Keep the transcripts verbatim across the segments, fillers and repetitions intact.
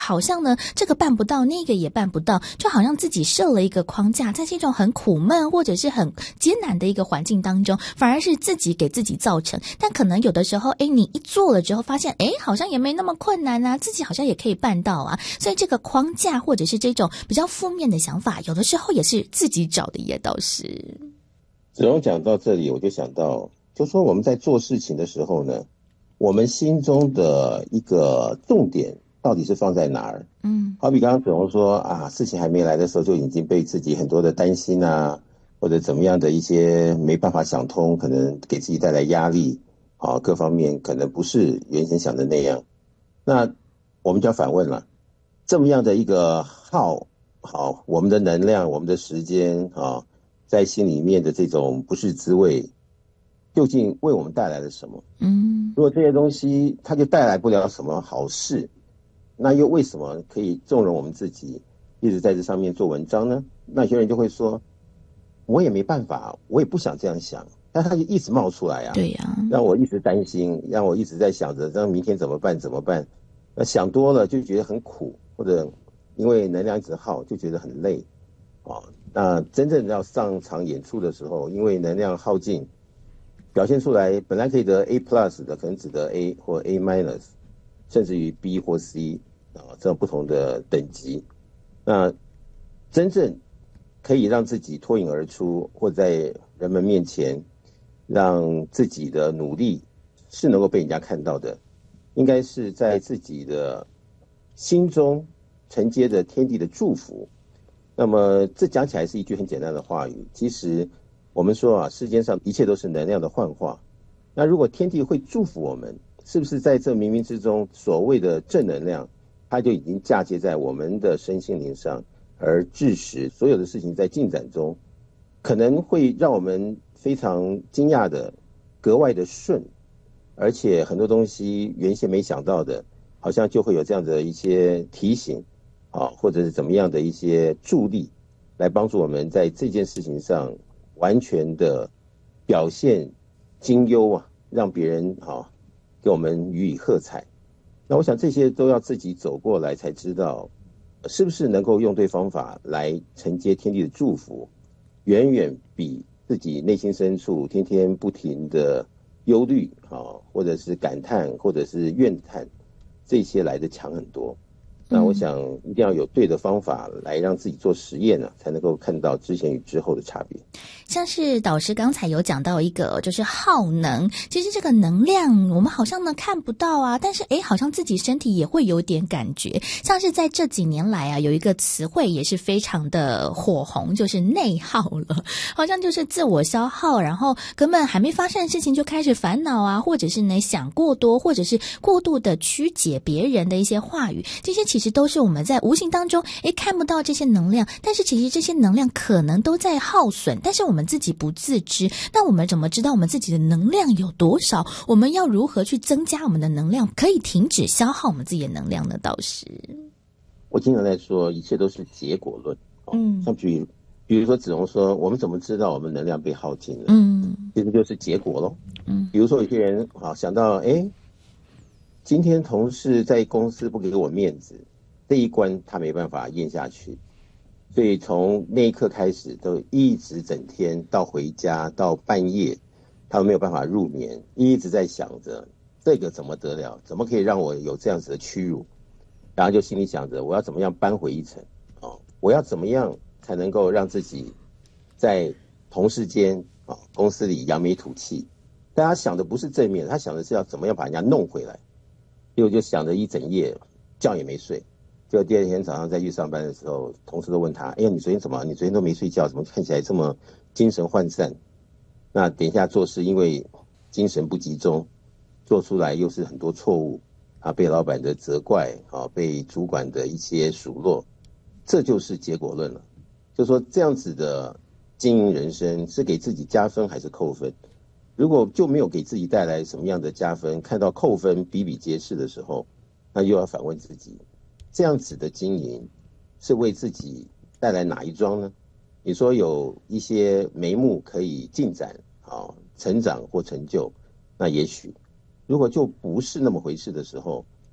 好像呢这个办不到，那个也办不到，就好像自己设了一个框架，在这种很苦闷或者是很艰难的一个环境当中，反而是自己给自己造成。但可能有的时候诶你一做了之后发现诶好像也没那么困难啊，自己好像也可以办到啊。所以这个框架或者是这种比较负面的想法，有的时候也是自己找的耶。倒是子荣讲到这里，我就想到就说我们在做事情的时候呢，我们心中的一个重点到底是放在哪儿？嗯，好比刚刚子荣说啊，事情还没来的时候就已经被自己很多的担心啊，或者怎么样的一些没办法想通，可能给自己带来压力啊，各方面可能不是原先想的那样。那我们就要反问了，这么样的一个耗好我们的能量、我们的时间啊，在心里面的这种不是滋味，究竟为我们带来了什么？嗯，如果这些东西它就带来不了什么好事，那又为什么可以纵容我们自己一直在这上面做文章呢？那有些人就会说，我也没办法，我也不想这样想，但他就一直冒出来啊， 对呀、啊， 让我一直担心，让我一直在想着，让明天怎么办？怎么办？那想多了就觉得很苦，或者因为能量一直耗，就觉得很累啊。那真正要上场演出的时候，因为能量耗尽，表现出来本来可以得 A plus 的，可能只得 A 或 A minus， 甚至于 B 或 C 啊，这种不同的等级。那真正可以让自己脱颖而出，或在人们面前让自己的努力是能够被人家看到的，应该是在自己的心中承接着天地的祝福。那么这讲起来是一句很简单的话语，其实我们说啊，世间上一切都是能量的幻化。那如果天地会祝福我们，是不是在这冥冥之中所谓的正能量，它就已经嫁接在我们的身心灵上，而致使所有的事情在进展中可能会让我们非常惊讶的格外的顺，而且很多东西原先没想到的，好像就会有这样的一些提醒啊，或者是怎么样的一些助力，来帮助我们在这件事情上完全的表现精优啊，让别人啊给我们予以喝彩。那我想这些都要自己走过来才知道，是不是能够用对方法来承接天地的祝福，远远比自己内心深处天天不停的忧虑啊，或者是感叹，或者是怨叹，这些来的强很多。那我想一定要有对的方法来让自己做实验呢、啊，才能够看到之前与之后的差别。 像是导师刚才有讲到一个就是耗能，其实这个能量我们好像呢看不到啊，但是诶好像自己身体也会有点感觉。像是在这几年来啊，有一个词汇也是非常的火红，就是内耗了，好像就是自我消耗，然后根本还没发生的事情就开始烦恼啊，或者是呢想过多，或者是过度的曲解别人的一些话语，这些其实都是我们在无形当中诶看不到这些能量，但是其实这些能量可能都在耗损，但是我们自己不自知。那我们怎么知道我们自己的能量有多少？我们要如何去增加我们的能量，可以停止消耗我们自己的能量呢？倒是我经常在说，一切都是结果论。哦、嗯，像比如比如说子荣说，我们怎么知道我们能量被耗尽了？嗯，其实就是结果咯。嗯，比如说有些人啊想到，哎，今天同事在公司不给我面子，这一关他没办法咽下去。所以从那一刻开始，都一直整天到回家到半夜，他们没有办法入眠，一直在想着这个怎么得了，怎么可以让我有这样子的屈辱，然后就心里想着我要怎么样扳回一城、哦、我要怎么样才能够让自己在同事间、哦、公司里扬眉吐气。但他想的不是正面，他想的是要怎么样把人家弄回来，结果就想着一整夜觉也没睡。就第二天早上再去上班的时候，同事都问他：“哎呀，你昨天怎么？你昨天都没睡觉，怎么看起来这么精神涣散？”那等一下做事，因为精神不集中，做出来又是很多错误啊，被老板的责怪啊，被主管的一些数落，这就是结果论了。就说这样子的经营人生是给自己加分还是扣分？如果就没有给自己带来什么样的加分，看到扣分比比皆是的时候，那又要反问自己。这样子的经营是为自己带来哪一桩呢？你说有一些眉目可以进展、啊、成长或成就，那也许如果就不是那么回事的时候，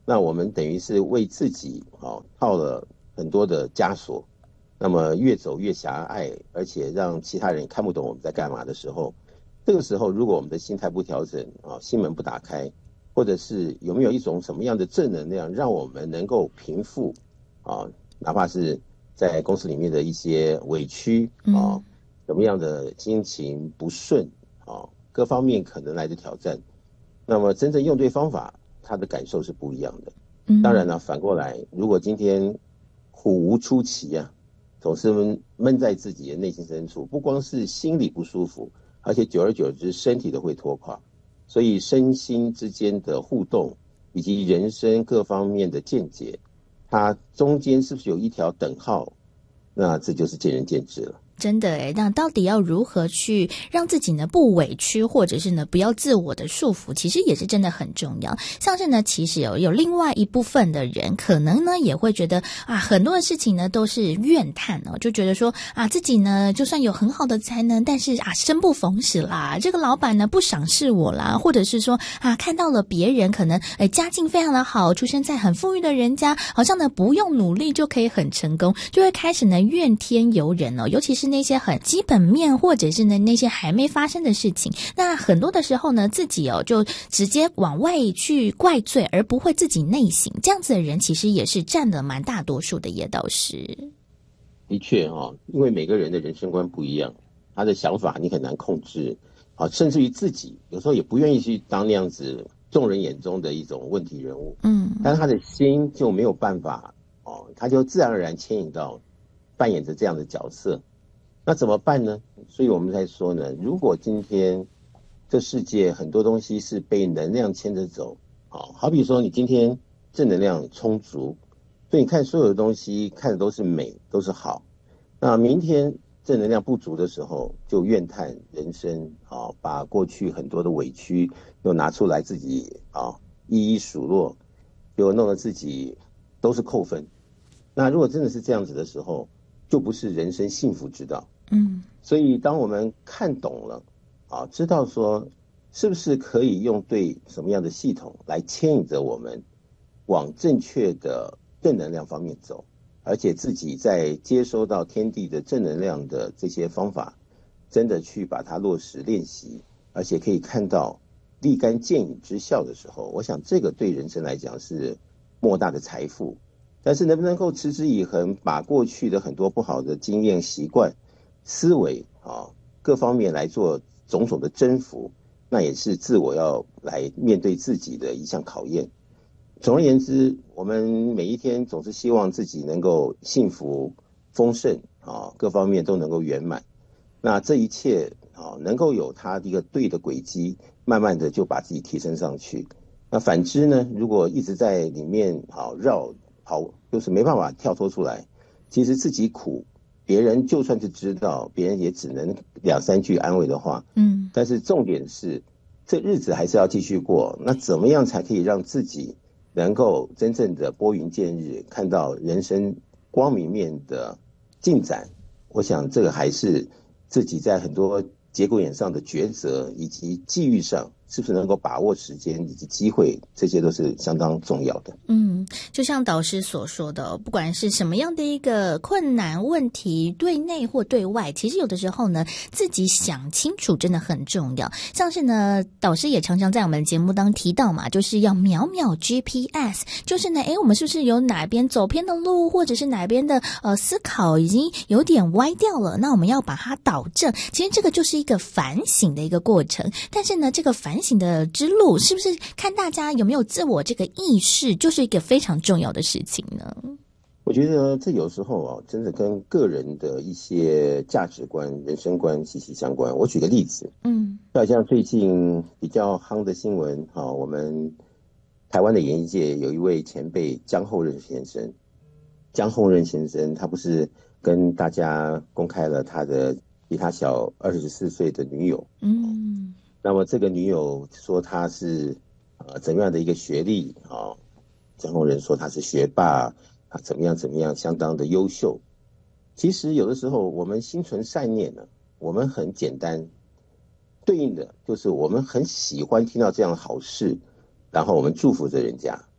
那我们等于是为自己啊套了很多的枷锁，那么越走越狭隘，而且让其他人看不懂我们在干嘛的时候，这个时候如果我们的心态不调整啊，心门不打开，或者是有没有一种什么样的正能量，让我们能够平复啊，哪怕是在公司里面的一些委屈啊，什么样的心情不顺啊，各方面可能来的挑战，那么真正用对方法，他的感受是不一样的。当然了，反过来，如果今天苦无出奇啊，总是闷闷在自己的内心深处，不光是心里不舒服，而且久而久之身体都会拖垮。所以身心之间的互动以及人生各方面的见解，它中间是不是有一条等号，那这就是见仁见智了。 真的诶，那到底要如何去让自己呢不委屈，或者是呢不要自我的束缚，其实也是真的很重要。像是呢其实有有另外一部分的人可能呢也会觉得啊，很多的事情呢都是怨叹哦，就觉得说啊自己呢就算有很好的才能，但是啊生不逢时啦，这个老板呢不赏识我啦，或者是说啊看到了别人可能诶家境非常的好，出生在很富裕的人家，好像呢不用努力就可以很成功，就会开始呢怨天尤人哦，尤其是那些很基本面，或者是呢那些还没发生的事情，那很多的时候呢自己哦就直接往外去怪罪，而不会自己内省，这样子的人其实也是占了蛮大多数的耶导师。 的确哦，因为每个人的人生观不一样，他的想法你很难控制啊，甚至于自己有时候也不愿意去当那样子众人眼中的一种问题人物，嗯，但是他的心就没有办法哦，他就自然而然牵引到扮演着这样的角色。那怎么办呢？所以我们才说呢，如果今天这世界很多东西是被能量牵着走，好比说你今天正能量充足，所以你看所有的东西看的都是美，都是好。那明天正能量不足的时候，就怨叹人生啊，把过去很多的委屈又拿出来自己啊一一数落，就弄得自己都是扣分。那如果真的是这样子的时候，就不是人生幸福之道。嗯，所以当我们看懂了啊，知道说是不是可以用对什么样的系统来牵引着我们往正确的正能量方面走，而且自己在接收到天地的正能量的这些方法，真的去把它落实练习，而且可以看到立竿见影之效的时候，我想这个对人生来讲是莫大的财富。但是能不能够持之以恒，把过去的很多不好的经验、习惯、思维啊各方面来做种种的征服，那也是自我要来面对自己的一项考验。总而言之，我们每一天总是希望自己能够幸福、丰盛啊，各方面都能够圆满。那这一切啊，能够有它一个对的轨迹，慢慢的就把自己提升上去。那反之呢，如果一直在里面好绕跑，就是没办法跳脱出来，其实自己苦，别人就算是知道，别人也只能两三句安慰的话。嗯，但是重点是，这日子还是要继续过。那怎么样才可以让自己能够真正的拨云见日，看到人生光明面的进展？我想这个还是自己在很多节骨眼上的抉择，以及际遇上是不是能够把握时间以及机会，这些都是相当重要的。 嗯，就像导师所说的，不管是什么样的一个困难问题，对内或对外，其实有的时候呢，自己想清楚真的很重要。像是呢，导师也常常在我们节目当中提到嘛，就是要秒秒 G P S， 就是呢，诶，我们是不是有哪边走偏的路，或者是哪边的呃思考已经有点歪掉了，那我们要把它导正。其实这个就是一个反省的一个过程，但是呢，这个反省的之路，是不是看大家有没有自我这个意识，就是一个非常重要的事情呢？ 我觉得这有时候啊，真的跟个人的一些价值观、人生观息息相关。我举个例子，嗯，就好像最近比较夯的新闻啊，我们台湾的演艺界有一位前辈江厚任先生，江厚任先生他不是跟大家公开了他的比他小二十四岁的女友，嗯，那么这个女友说他是呃怎么样的一个学历啊？江厚任说他是学霸。啊，怎么样怎么样，相当的优秀。其实有的时候我们心存善念呢，我们很简单，对应的就是我们很喜欢听到这样的好事，然后我们祝福着人家。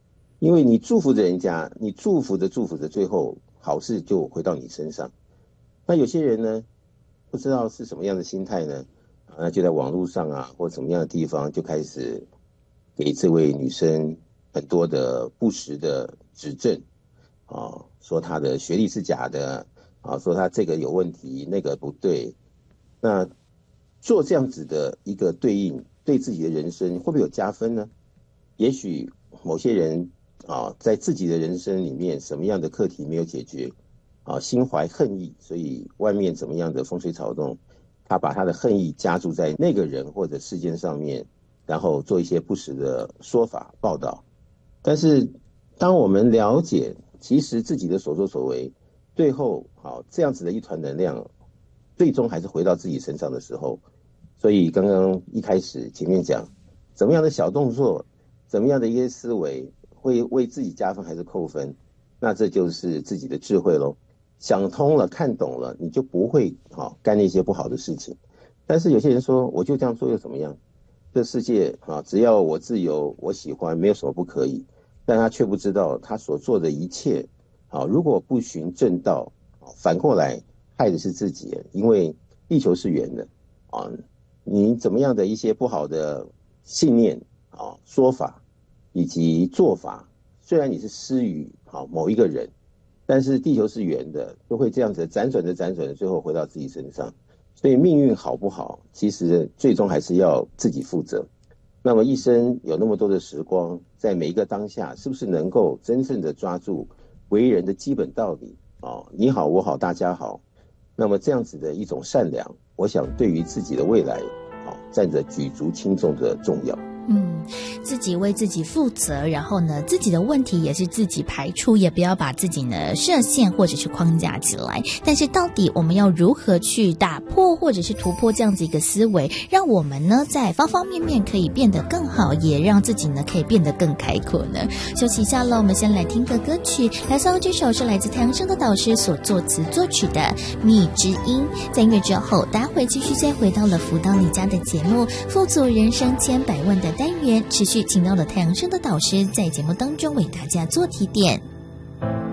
因为你祝福着人家，你祝福着祝福着，最后好事就回到你身上。那有些人呢，不知道是什么样的心态呢，那就在网络上啊，或什么样的地方就开始给这位女生很多的不实的指正啊，说她的学历是假的啊，说她这个有问题，那个不对。那做这样子的一个对应，对自己的人生会不会有加分呢？也许某些人啊，在自己的人生里面，什么样的课题没有解决啊，心怀恨意，所以外面怎么样的风吹草动，他把他的恨意加注在那个人或者事件上面，然后做一些不实的说法报道。但是当我们了解其实自己的所作所为最后好这样子的一团能量最终还是回到自己身上的时候，所以刚刚一开始前面讲怎么样的小动作，怎么样的一些思维会为自己加分还是扣分，那这就是自己的智慧咯。想通了看懂了，你就不会好干那些不好的事情。但是有些人说我就这样做又怎么样，这世界啊，只要我自由我喜欢没有什么不可以，但他却不知道他所做的一切啊，如果不循正道，反过来害的是自己。因为地球是圆的啊，你怎么样的一些不好的信念啊说法以及做法，虽然你是施予好某一个人，但是地球是圆的，都会这样子辗转的辗转的，最后回到自己身上。所以命运好不好，其实最终还是要自己负责。那么一生有那么多的时光，在每一个当下，是不是能够真正的抓住为人的基本道理啊？你好，我好，大家好。那么这样子的一种善良，我想对于自己的未来，啊，占着举足轻重的重要。 嗯，自己为自己负责，然后呢，自己的问题也是自己排除，也不要把自己呢设限或者是框架起来。但是到底我们要如何去打破或者是突破这样子一个思维，让我们呢在方方面面可以变得更好，也让自己呢可以变得更开阔呢？休息一下了，我们先来听个歌曲，来送这首是来自太阳升的导师所作词作曲的《蜜之音》。在音乐之后，待会继续再回到了辅导你家的节目，富足人生千百万的单元，持续请到了太阳升的导师在节目当中为大家做提点。